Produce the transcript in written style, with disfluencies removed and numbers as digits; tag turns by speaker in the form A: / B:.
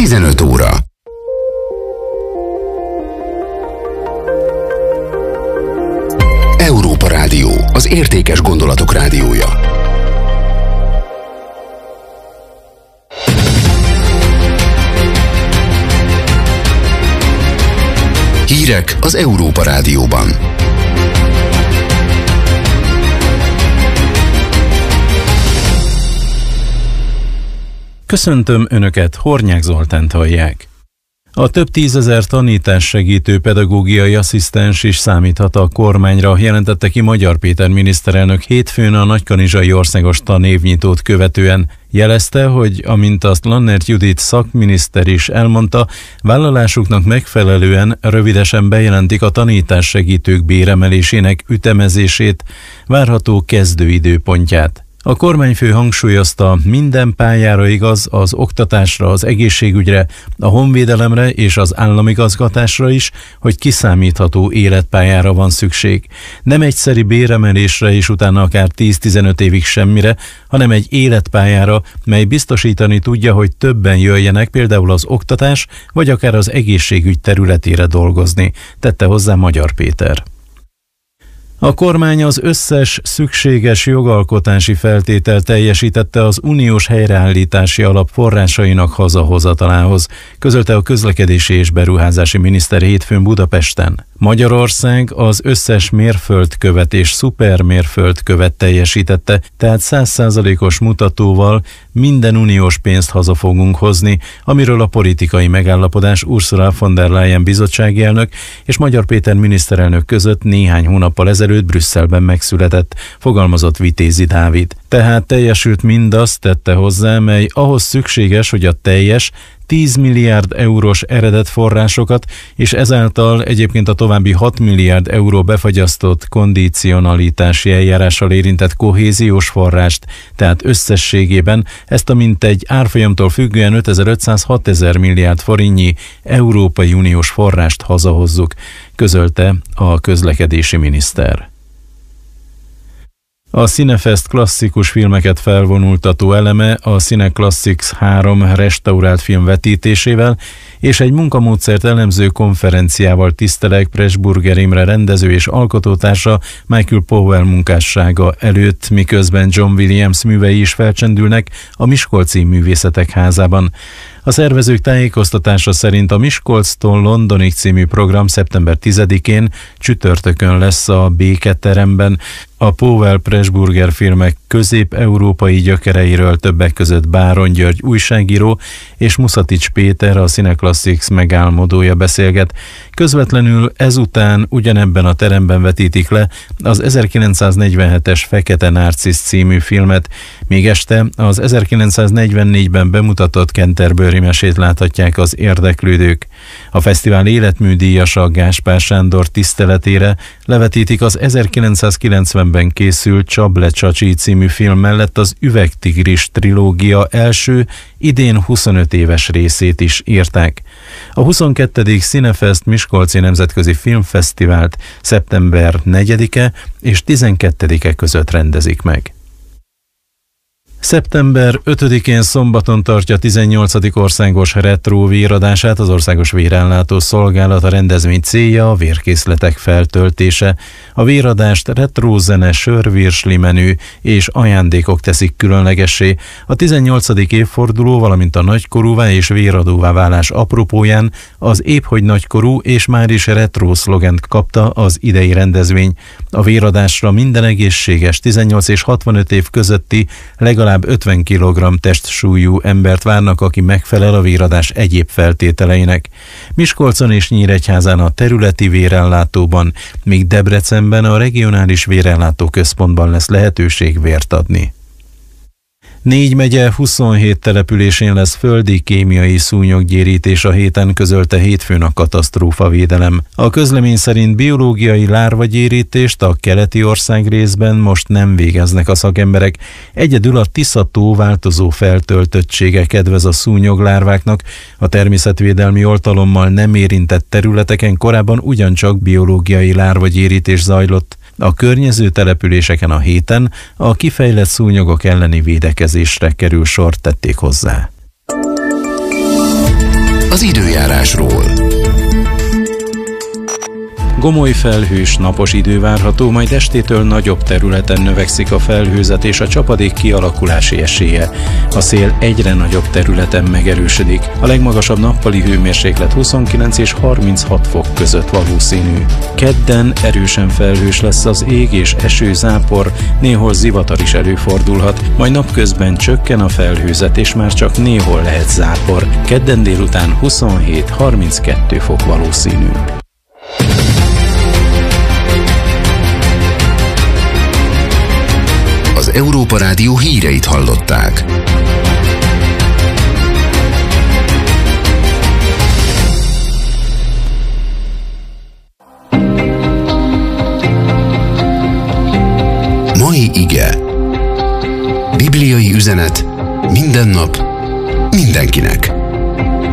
A: 15 óra. Európa Rádió, az értékes gondolatok rádiója. Hírek az Európa Rádióban.
B: Köszöntöm Önöket, Hornyák Zoltánt hallják. A több tízezer tanítássegítő pedagógiai asszisztens is számíthat a kormányra, jelentette ki Magyar Péter miniszterelnök hétfőn a nagykanizsai országos tanévnyitót követően. Jelezte, hogy amint azt Lannert Judit szakminiszter is elmondta, vállalásuknak megfelelően rövidesen bejelentik a tanítássegítők béremelésének ütemezését, várható kezdőidőpontját. A kormányfő hangsúlyozta, minden pályára igaz, az oktatásra, az egészségügyre, a honvédelemre és az államigazgatásra is, hogy kiszámítható életpályára van szükség. Nem egyszeri béremelésre és utána akár 10-15 évig semmire, hanem egy életpályára, mely biztosítani tudja, hogy többen jöjjenek például az oktatás vagy akár az egészségügy területére dolgozni, tette hozzá Magyar Péter. A kormány az összes szükséges jogalkotási feltételt teljesítette az uniós helyreállítási alap forrásainak hazahozatalához, közölte a közlekedési és beruházási miniszter hétfőn Budapesten. Magyarország az összes mérföldkövet és szupermérföldkövet teljesítette, tehát 100%-os mutatóval minden uniós pénzt haza fogunk hozni, amiről a politikai megállapodás Ursula von der Leyen bizottsági elnök és Magyar Péter miniszterelnök között néhány hónappal ezelőtt Brüsszelben megszületett, fogalmazott Vitézi Dávid. Tehát teljesült mindazt, tette hozzá, mely ahhoz szükséges, hogy a teljes 10 milliárd eurós eredetforrásokat, és ezáltal egyébként a további 6 milliárd euró befagyasztott kondicionalitási eljárással érintett kohéziós forrást, tehát összességében ezt a mintegy árfolyamtól függően 5500-6000 milliárd forintnyi Európai Uniós forrást hazahozzuk, közölte a közlekedési miniszter. A Cinefest klasszikus filmeket felvonultató eleme a Cineclassics 3 restaurált film vetítésével és egy munkamódszert elemző konferenciával tiszteleg Pressburger Imre rendező és alkotótársa Michael Powell munkássága előtt, miközben John Williams művei is felcsendülnek a Miskolci Művészetek Házában. A szervezők tájékoztatása szerint a Miskolctól Londonig című program szeptember 10-én csütörtökön lesz a Béketeremben. A Powell-Pressburger filmek közép-európai gyökereiről többek között Báron György újságíró és Muszatics Péter, a Cineclassics megálmodója beszélget. Közvetlenül ezután ugyanebben a teremben vetítik le az 1947-es Fekete Narcisz című filmet, míg este az 1944-ben bemutatott Canterbury mesét láthatják az érdeklődők. A fesztivál életműdíjasa Gáspár Sándor tiszteletére levetítik az 1990-ben készült Csable Csacsi című film mellett az Üvegtigris trilógia első, idén 25 éves részét is írták. A 22. Cinefest Miskolci Nemzetközi Filmfesztivált szeptember 4-e és 12-e között rendezik meg. Szeptember 5-én szombaton tartja 18. országos retro véradását az Országos Vérellátó Szolgálat. A rendezvény célja a vérkészletek feltöltése. A véradást retrózene, sörvirsli menü és ajándékok teszik különlegessé. A 18. évforduló, valamint a nagykorúvá és véradóvá válás apropóján az épphogy nagykorú és már is retro szlogent kapta az idei rendezvény. A véradásra minden egészséges 18 és 65 év közötti legalább 50 kg testsúlyú embert várnak, aki megfelel a véradás egyéb feltételeinek. Miskolcon és Nyíregyházán a területi vérellátóban, míg Debrecenben a regionális vérellátó központban lesz lehetőség vért adni. 4 megye 27 településén lesz földi kémiai szúnyoggyérítés a héten, közölte hétfőn a katasztrófavédelem. A közlemény szerint biológiai lárvagyérítést a keleti országrészben most nem végeznek a szakemberek. Egyedül a Tisza-tó változó feltöltöttsége kedvez a szúnyoglárváknak. A természetvédelmi oltalommal nem érintett területeken korábban ugyancsak biológiai lárvagyérítés zajlott. A környező településeken a héten a kifejlett szúnyogok elleni védekezésre kerül sor, tették hozzá.
A: az időjárásról.
B: Gomoly felhős, napos idő várható, majd estétől nagyobb területen növekszik a felhőzet és a csapadék kialakulási esélye. A szél egyre nagyobb területen megerősödik. A legmagasabb nappali hőmérséklet 29 és 36 fok között valószínű. Kedden erősen felhős lesz az ég és eső, zápor, néhol zivatar is előfordulhat, majd napközben csökken a felhőzet és már csak néhol lehet zápor. Kedden délután 27-32 fok valószínű.
A: Az Európa Rádió híreit hallották. Mai ige. Bibliai üzenet minden nap, mindenkinek.